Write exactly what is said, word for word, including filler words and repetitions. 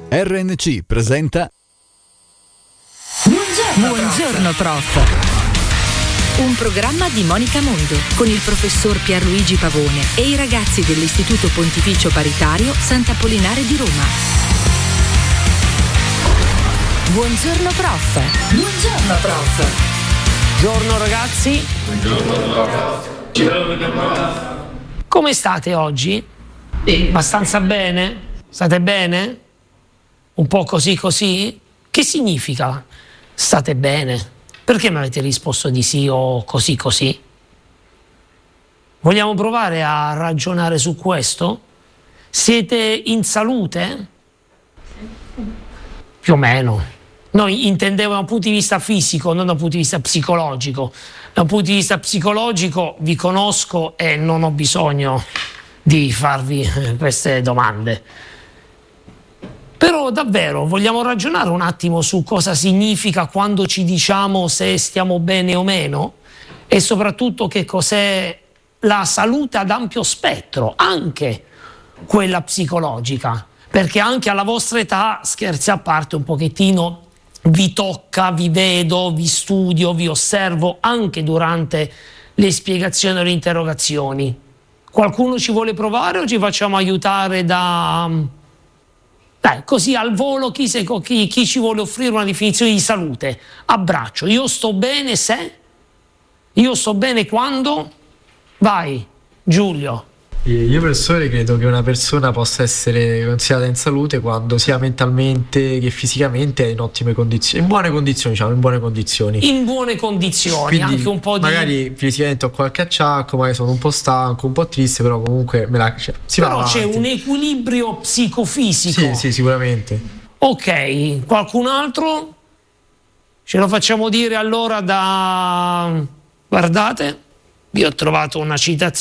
R N C presenta Buongiorno, Buongiorno prof. Un programma di Monica Mondo con il professor Pierluigi Pavone e i ragazzi dell'Istituto Pontificio Paritario Sant'Apollinare di Roma. Buongiorno prof. Buongiorno prof. Buongiorno ragazzi. Buongiorno. Come state oggi? Abbastanza bene? State bene? Un po' così così? Che significa state bene? Perché mi avete risposto di sì o così così? Vogliamo provare a ragionare su questo? Siete in salute? Più o meno. Noi intendevo da un punto di vista fisico, non da un punto di vista psicologico. Da un punto di vista psicologico vi conosco e non ho bisogno di farvi queste domande. Però davvero vogliamo ragionare un attimo su cosa significa quando ci diciamo se stiamo bene o meno e soprattutto che cos'è la salute ad ampio spettro, anche quella psicologica, perché anche alla vostra età, scherzi a parte, un pochettino vi tocca, vi vedo, vi studio, vi osservo anche durante le spiegazioni e le interrogazioni. Qualcuno ci vuole provare o ci facciamo aiutare da... Dai, così al volo chi, se, chi, chi ci vuole offrire una definizione di salute? Abbraccio. Io sto bene se? Io sto bene quando? Vai, Giulio. Io professore credo che una persona possa essere considerata in salute quando sia mentalmente che fisicamente è in ottime condizioni, in buone condizioni, diciamo, in buone condizioni. In buone condizioni, quindi, anche un po' di... magari fisicamente ho qualche acciacco, magari sono un po' stanco, un po' triste, però comunque me la... Cioè, si però va c'è avanti. un equilibrio psicofisico. Sì, sì, sicuramente. Ok, qualcun altro? Ce lo facciamo dire allora da... Guardate, vi ho trovato una citazione.